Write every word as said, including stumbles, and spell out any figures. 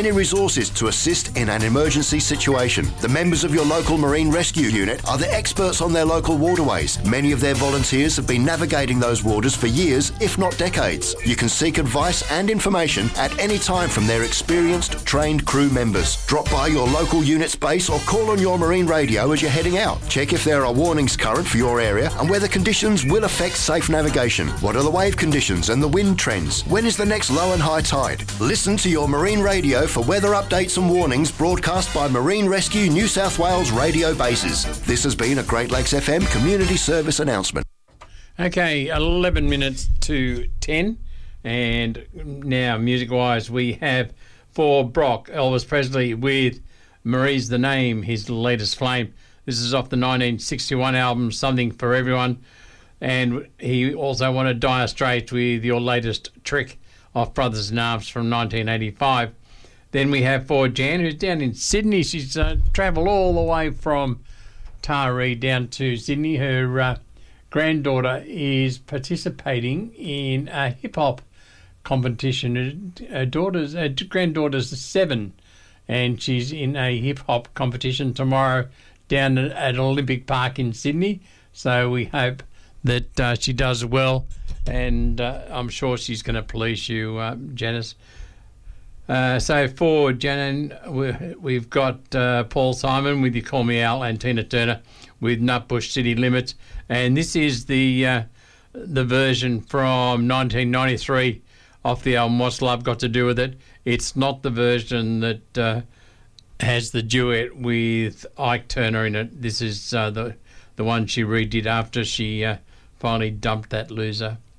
many resources to assist in an emergency situation. The members of your local Marine Rescue Unit are the experts on their local waterways. Many of their volunteers have been navigating those waters for years, if not decades. You can seek advice and information at any time from their experienced, trained crew members. Drop by your local unit's base or call on your marine radio as you're heading out. Check if there are warnings current for your area and whether conditions will affect safe navigation. What are the wave conditions and the wind trends? When is the next low and high tide? Listen to your marine radio for weather updates and warnings broadcast by Marine Rescue New South Wales radio bases. This has been a Great Lakes F M community service announcement. Okay, eleven minutes to ten, and now music-wise we have for Brock, Elvis Presley with Marie's the Name, his latest flame. This is off the nineteen sixty-one album Something for Everyone, and he also wanted Dire Straits with Your Latest Trick off Brothers in Arms from nineteen eighty-five. Then we have for Jan, who's down in Sydney. She's uh, travelled all the way from Taree down to Sydney. Her uh, granddaughter is participating in a hip-hop competition. Her, her daughter's, her granddaughter's seven, and she's in a hip-hop competition tomorrow down at Olympic Park in Sydney. So we hope that uh, she does well, and uh, I'm sure she's going to please you, uh, Janice. Uh, so for Jan, we've got uh, Paul Simon with You Call Me Al and Tina Turner with Nutbush City Limits, and this is the uh, the version from nineteen ninety-three off the album What's Love Got to Do With It. It's not the version that uh, has the duet with Ike Turner in it. This is uh, the the one she redid after she uh, finally dumped that loser.